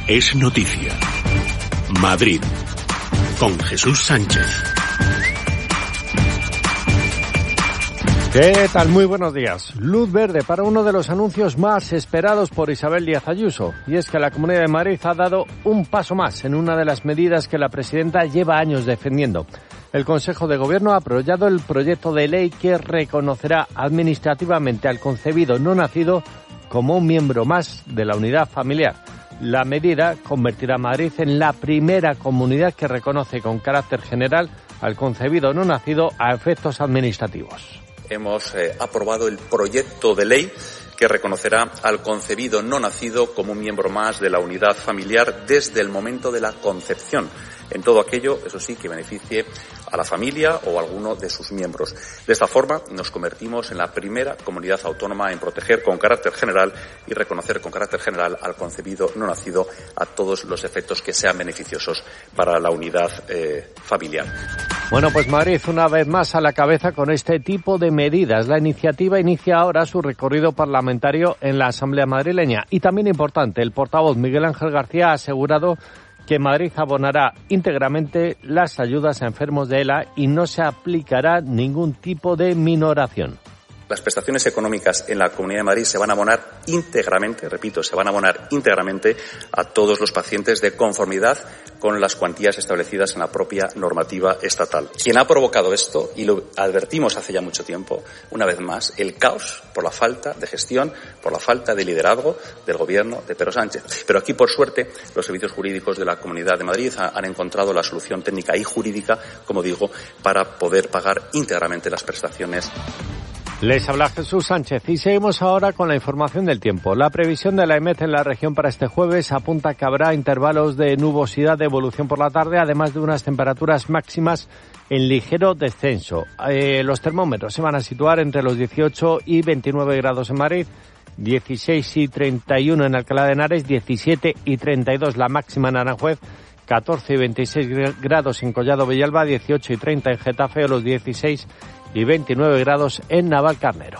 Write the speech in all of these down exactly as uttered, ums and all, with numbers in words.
es noticia. Madrid, con Jesús Sánchez. ¿Qué tal? Muy buenos días. Luz verde para uno de los anuncios más esperados por Isabel Díaz Ayuso. Y es que la Comunidad de Madrid ha dado un paso más en una de las medidas que la presidenta lleva años defendiendo. El Consejo de Gobierno ha aprobado el proyecto de ley que reconocerá administrativamente al concebido no nacido como un miembro más de la unidad familiar. La medida convertirá a Madrid en la primera comunidad que reconoce con carácter general al concebido no nacido a efectos administrativos. Hemos eh, aprobado el proyecto de ley que reconocerá al concebido no nacido como un miembro más de la unidad familiar desde el momento de la concepción, en todo aquello, eso sí, que beneficie a la familia o a alguno de sus miembros. De esta forma, nos convertimos en la primera comunidad autónoma en proteger con carácter general y reconocer con carácter general al concebido no nacido a todos los efectos que sean beneficiosos para la unidad eh, familiar. Bueno, pues Madrid una vez más a la cabeza con este tipo de medidas. La iniciativa inicia ahora su recorrido parlamentario en la Asamblea madrileña. Y también importante, el portavoz Miguel Ángel García ha asegurado que Madrid abonará íntegramente las ayudas a enfermos de ELA y no se aplicará ningún tipo de minoración. Las prestaciones económicas en la Comunidad de Madrid se van a abonar íntegramente, repito, se van a abonar íntegramente a todos los pacientes de conformidad con las cuantías establecidas en la propia normativa estatal. Quien ha provocado esto, y lo advertimos hace ya mucho tiempo, una vez más, el caos por la falta de gestión, por la falta de liderazgo del gobierno de Pedro Sánchez. Pero aquí, por suerte, los servicios jurídicos de la Comunidad de Madrid han encontrado la solución técnica y jurídica, como digo, para poder pagar íntegramente las prestaciones. Les habla Jesús Sánchez y seguimos ahora con la información del tiempo. La previsión de la EMET en la región para este jueves apunta que habrá intervalos de nubosidad de evolución por la tarde, además de unas temperaturas máximas en ligero descenso. Eh, los termómetros se van a situar entre los dieciocho y veintinueve grados en Madrid, dieciséis y treinta y uno en Alcalá de Henares, diecisiete y treinta y dos la máxima en Aranjuez, catorce y veintiséis grados en Collado Villalba, dieciocho y treinta en Getafe, o los dieciséis y veintinueve grados en Navalcarnero.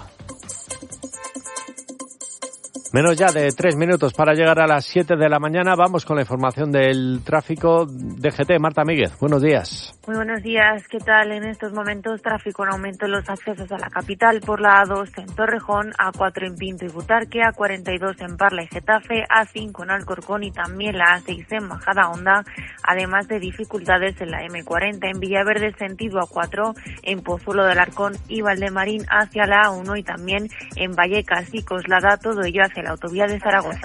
Menos ya de tres minutos para llegar a las siete de la mañana. Vamos con la información del tráfico de G T. Marta Míguez, buenos días. Muy buenos días, ¿qué tal? En estos momentos tráfico en aumento en los accesos a la capital por la A dos en Torrejón, A cuatro en Pinto y Butarque, A cuarenta y dos en Parla y Getafe, A cinco en Alcorcón y también la A seis en Majadahonda, además de dificultades en la eme cuarenta en Villaverde sentido A cuatro, en Pozuelo del Arcón y Valdemarín hacia la A uno y también en Vallecas y Coslada, todo ello hacia la autovía de Zaragoza.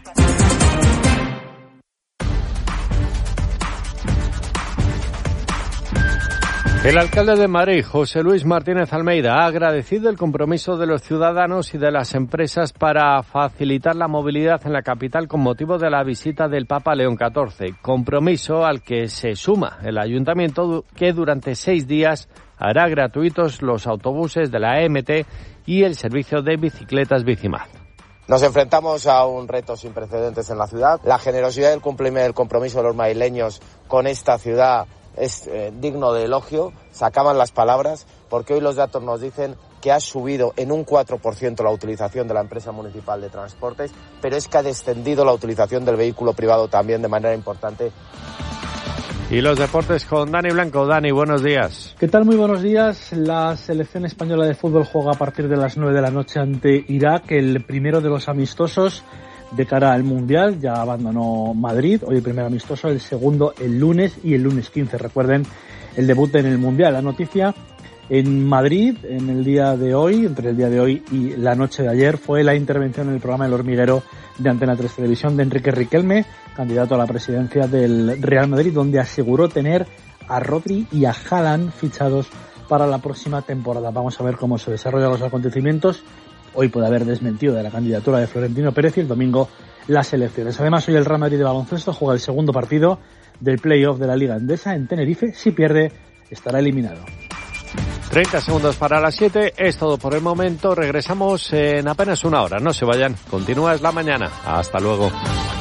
El alcalde de Madrid, José Luis Martínez Almeida, ha agradecido el compromiso de los ciudadanos y de las empresas para facilitar la movilidad en la capital con motivo de la visita del Papa León catorce. Compromiso al que se suma el ayuntamiento, que durante seis días hará gratuitos los autobuses de la E M T y el servicio de bicicletas Bicimad. Nos enfrentamos a un reto sin precedentes en la ciudad. La generosidad y el cumplimiento del compromiso de los madrileños con esta ciudad es eh, digno de elogio. Se acaban las palabras porque hoy los datos nos dicen que ha subido en un cuatro por ciento la utilización de la empresa municipal de transportes, pero es que ha descendido la utilización del vehículo privado también de manera importante. Y los deportes con Dani Blanco. Dani, buenos días. ¿Qué tal? Muy buenos días. La selección española de fútbol juega a partir de las nueve de la noche ante Irak, el primero de los amistosos de cara al Mundial. Ya abandonó Madrid, hoy el primer amistoso, el segundo el lunes y el lunes quince. Recuerden el debut en el Mundial. La noticia en Madrid en el día de hoy, entre el día de hoy y la noche de ayer, fue la intervención en el programa El Hormiguero de Antena tres Televisión de Enrique Riquelme, candidato a la presidencia del Real Madrid, donde aseguró tener a Rodri y a Haaland fichados para la próxima temporada. Vamos a ver cómo se desarrollan los acontecimientos. Hoy puede haber desmentido de la candidatura de Florentino Pérez y el domingo las elecciones. Además, hoy el Real Madrid de baloncesto juega el segundo partido del play-off de la Liga Endesa en Tenerife. Si pierde, estará eliminado. treinta segundos para las siete, es todo por el momento. Regresamos en apenas una hora. No se vayan, continúa Es la Mañana. Hasta luego.